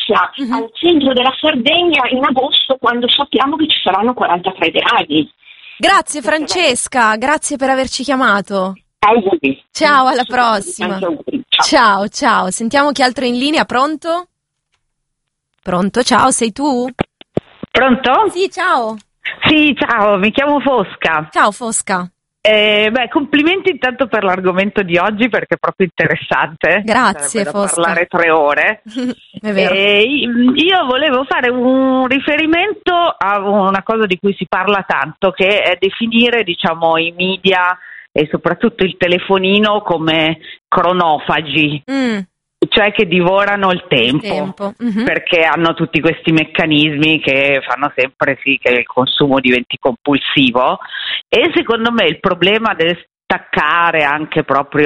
Venezia, al centro della Sardegna in agosto, quando sappiamo che ci saranno 43 gradi. Grazie Francesca, grazie per averci chiamato. Auguri. Ciao, alla prossima. Ciao. Sentiamo chi altro è in linea. Pronto? Pronto, ciao, sei tu? Pronto? Sì, ciao. Sì, ciao, mi chiamo Fosca. Ciao Fosca. Complimenti intanto per l'argomento di oggi, perché è proprio interessante. Grazie Fosca. Parlare 3 ore. È vero. Io volevo fare un riferimento a una cosa di cui si parla tanto, che è definire, diciamo, i media e soprattutto il telefonino come cronofagi. Cioè che divorano il tempo. Perché hanno tutti questi meccanismi che fanno sempre sì che il consumo diventi compulsivo, e secondo me il problema del staccare, anche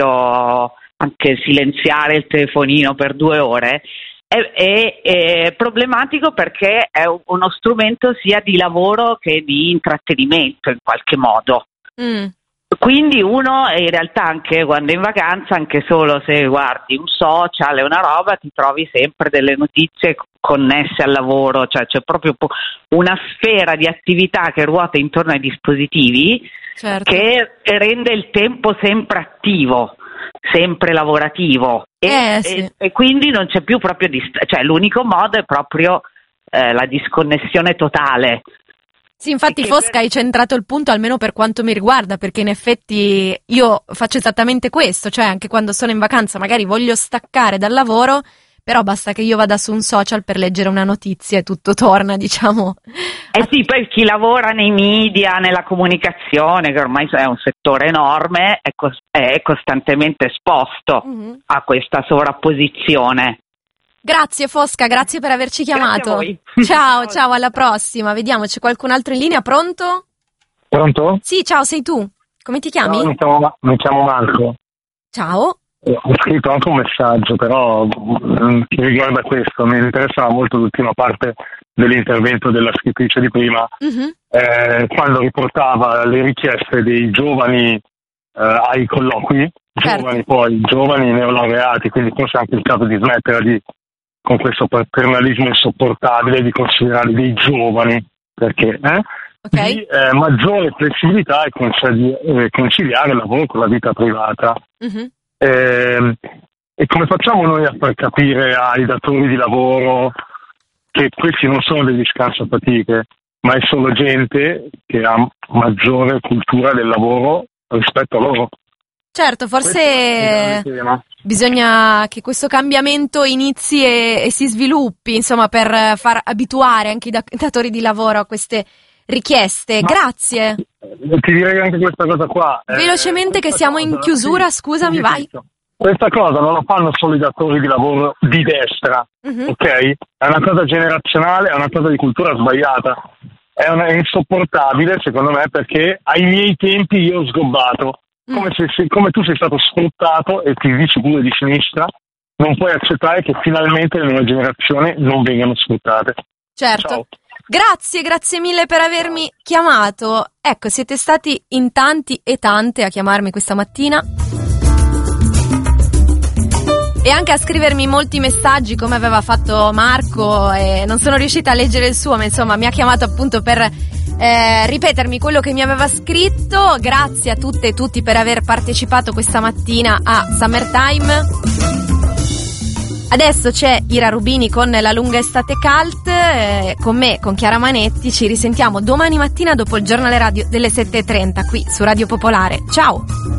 silenziare il telefonino per 2 ore è problematico, perché è uno strumento sia di lavoro che di intrattenimento in qualche modo. Quindi uno in realtà, anche quando è in vacanza, anche solo se guardi un social e una roba, ti trovi sempre delle notizie connesse al lavoro, cioè c'è proprio una sfera di attività che ruota intorno ai dispositivi, certo, che rende il tempo sempre attivo, sempre lavorativo, e quindi non c'è più proprio cioè l'unico modo è proprio la disconnessione totale. Sì, infatti Fosca, hai centrato il punto, almeno per quanto mi riguarda, perché in effetti io faccio esattamente questo, cioè anche quando sono in vacanza magari voglio staccare dal lavoro, però basta che io vada su un social per leggere una notizia e tutto torna, diciamo. Sì, poi chi lavora nei media, nella comunicazione, che ormai è un settore enorme, è costantemente esposto a questa sovrapposizione. Grazie Fosca, grazie per averci chiamato. Ciao, alla prossima. Vediamo, c'è qualcun altro in linea, pronto? Pronto? Sì, ciao, sei tu. Come ti chiami? Ciao, mi chiamo Marco. Ciao. Ho scritto anche un messaggio, però che riguarda questo. Mi interessava molto l'ultima parte dell'intervento della scrittrice di prima, quando riportava le richieste dei giovani ai colloqui, giovani neolaureati, quindi forse anche il caso di smettere con questo paternalismo insopportabile di considerare dei giovani, perché di maggiore flessibilità e conciliare il lavoro con la vita privata. E come facciamo noi a far capire ai datori di lavoro che questi non sono degli scansafatiche, ma è solo gente che ha maggiore cultura del lavoro rispetto a loro? Certo, forse bisogna che questo cambiamento inizi e si sviluppi, insomma, per far abituare anche i datori di lavoro a queste richieste. Grazie. Ti direi anche questa cosa qua. Velocemente, che siamo in chiusura, scusami, vai. Questa cosa non lo fanno solo i datori di lavoro di destra, ok? È una cosa generazionale, è una cosa di cultura sbagliata. È insopportabile, secondo me, perché ai miei tempi io ho sgobbato. Come tu sei stato sfruttato e ti dici pure di sinistra, non puoi accettare che finalmente le nuove generazioni non vengano sfruttate. Certo. Ciao. Grazie mille per avermi chiamato. Ecco, siete stati in tanti e tante a chiamarmi questa mattina e anche a scrivermi molti messaggi, come aveva fatto Marco, e non sono riuscita a leggere il suo, ma insomma mi ha chiamato appunto per ripetermi quello che mi aveva scritto. Grazie a tutte e tutti per aver partecipato questa mattina a Summertime. Adesso c'è Ira Rubini con La lunga estate cult, con me, con Chiara Manetti. Ci risentiamo domani mattina dopo il giornale radio delle 7:30 qui su Radio Popolare. Ciao!